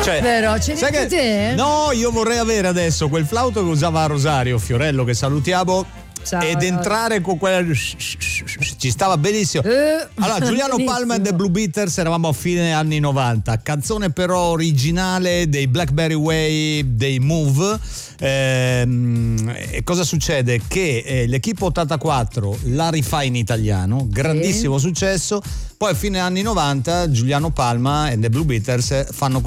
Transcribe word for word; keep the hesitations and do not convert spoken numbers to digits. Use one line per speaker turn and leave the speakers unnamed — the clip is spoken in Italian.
Cioè,
però ce
sai
l'hai
che,
te?
no, io vorrei avere adesso quel flauto che usava a Rosario Fiorello, che salutiamo.
Ciao,
ed entrare con quella ci stava benissimo.
Eh,
Allora, Giuliano
benissimo.
Palma e The Blue Beaters, eravamo a fine anni novanta, canzone però originale dei Blackberry Way, dei Move. Ehm, e cosa succede? Che eh, l'Equipe ottantaquattro la rifà in italiano, grandissimo
sì.
successo. Poi a fine anni novanta Giuliano Palma e The Blue Beaters fanno